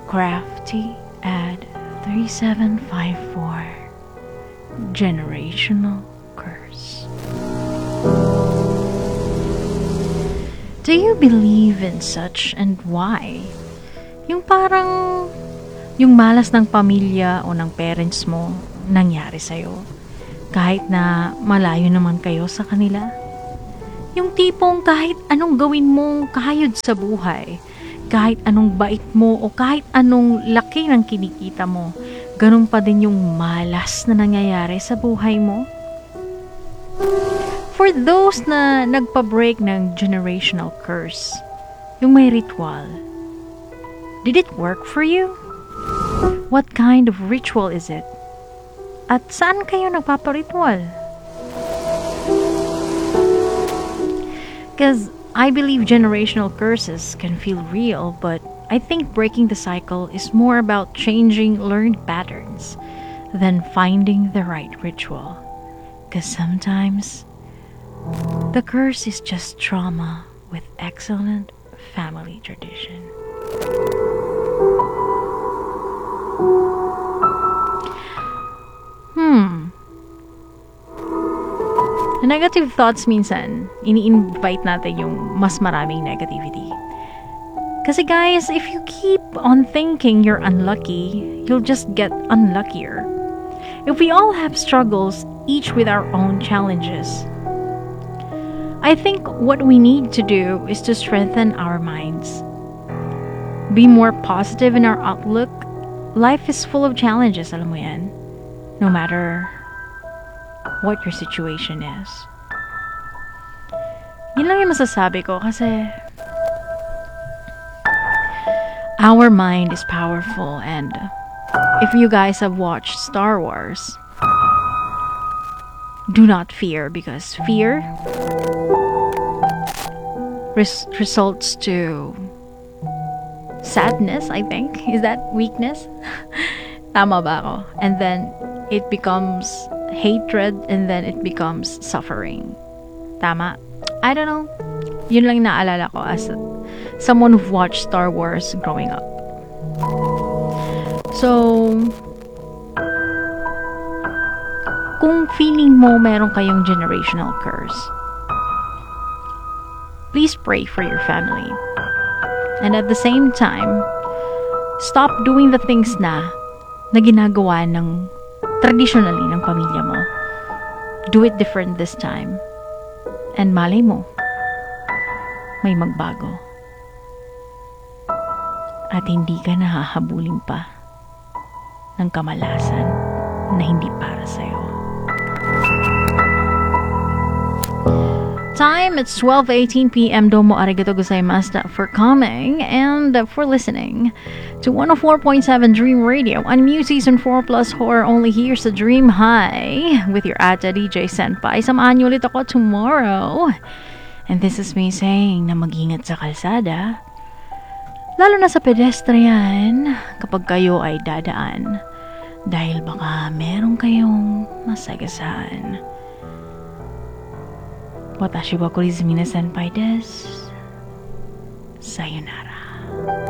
Crafty at 3754. Generational curse. Do you believe in such, and why? Yung parang yung malas ng pamilya o ng parents mo nangyari sa'yo, kahit na malayo naman kayo sa kanila. Yung tipong kahit anong gawin mong kahayod sa buhay, kahit anong bait mo o kahit anong laki ng kinikita mo, ganun pa din yung malas na nangyayari sa buhay mo. For those na nagpa-break ng generational curse, yung may ritual, did it work for you? What kind of ritual is it? At saan kayo nagpaparitual? Because I believe generational curses can feel real, but I think breaking the cycle is more about changing learned patterns than finding the right ritual. Because sometimes the curse is just trauma with excellent family tradition. Negative thoughts minsan, ini-invite natin yung mas maraming negativity. Kasi guys, if you keep on thinking you're unlucky, you'll just get unluckier. If we all have struggles, each with our own challenges, I think what we need to do is to strengthen our minds. Be more positive in our outlook. Life is full of challenges, alam mo yan. No matter what your situation is. Yun lang yung masasabi ko kasi our mind is powerful, and if you guys have watched Star Wars, do not fear, because fear results to sadness, I think. Is that weakness? Tama ba ako? And then it becomes hatred, and then it becomes suffering. Tama? I don't know. Yun lang naalala ko as someone who watched Star Wars growing up. So, kung feeling mo meron kayong generational curse, please pray for your family. And at the same time, stop doing the things na ginagawa ng traditionally ng pamilya mo. Do it different this time. And malay mo, may magbago. At hindi ka nahahabulin pa ng kamalasan na hindi para sa'yo. Time, it's 12:18 p.m. Domo arigato gozaimashita for coming and for listening to 104.7 Dream Radio. Unmute Season 4 plus horror only here sa Dream High with your ata DJ Senpai. Samahan niyo ulit ako tomorrow. And this is me saying na mag-ingat sa kalsada, lalo na sa pedestrian kapag kayo ay dadaan, dahil baka meron kayong masagasaan. Watashi wa korizumi na senpai desu. Sayonara.